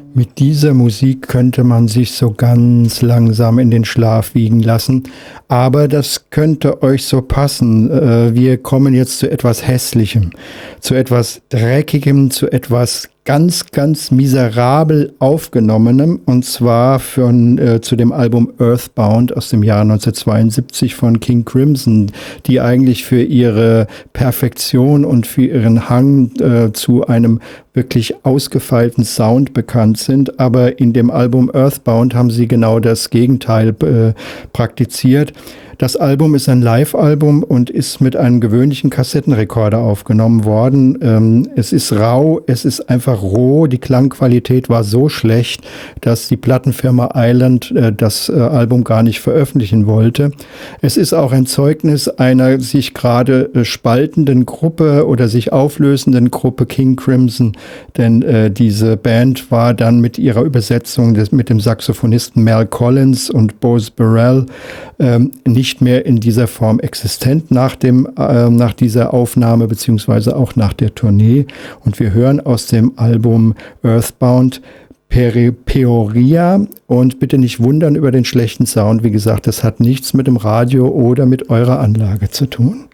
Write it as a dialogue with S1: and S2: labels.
S1: Mit dieser Musik könnte man sich so ganz langsam in den Schlaf wiegen lassen, aber das könnte euch so passen. Wir kommen jetzt zu etwas Hässlichem, zu etwas Dreckigem, zu etwas ganz, ganz miserabel aufgenommenem, und zwar zu dem Album Earthbound aus dem Jahr 1972 von King Crimson, die eigentlich für ihre Perfektion und für ihren Hang zu einem wirklich ausgefeilten Sound bekannt sind, aber in dem Album Earthbound haben sie genau das Gegenteil praktiziert. Das Album ist ein Live-Album und ist mit einem gewöhnlichen Kassettenrekorder aufgenommen worden. Es ist rau, es ist einfach roh. Die Klangqualität war so schlecht, dass die Plattenfirma Island das Album gar nicht veröffentlichen wollte. Es ist auch ein Zeugnis einer sich gerade spaltenden Gruppe oder sich auflösenden Gruppe King Crimson, denn diese Band war dann mit ihrer Übersetzung mit dem Saxophonisten Mel Collins und Bose Burrell nicht mehr in dieser Form existent nach dieser Aufnahme beziehungsweise auch nach der Tournee. Und wir hören aus dem Album Earthbound Peoria, und bitte nicht wundern über den schlechten Sound. Wie gesagt, das hat nichts mit dem Radio oder mit eurer Anlage zu tun.